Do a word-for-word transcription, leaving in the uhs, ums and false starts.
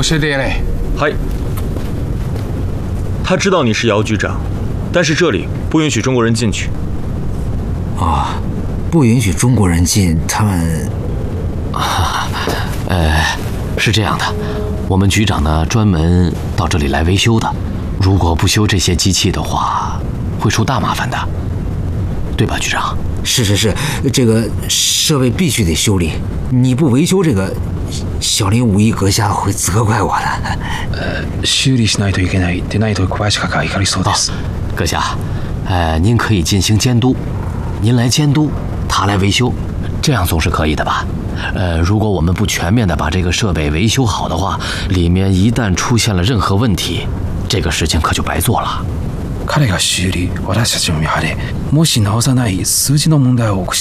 教えてやれ。 嗨。他知道你是姚局长，但是这里不允许中国人进去。 哦，不允许中国人进，他们…… 啊，呃，是这样的，我们局长呢专门到这里来维修的，如果不修这些机器的话，会出大麻烦的，对吧，局长？ 是是是，这个设备必须得修理，你不维修这个，小林武艺阁下会责怪我的。 呃，修理しないといけない。でないと小林閣下怒りそうです。 阁下，呃，您可以进行监督，您来监督，他来维修，这样总是可以的吧？呃，如果我们不全面的把这个设备维修好的话，里面一旦出现了任何问题，这个事情可就白做了。 彼が修理、私たちを見張れ。もし直さない数字の問題を起こし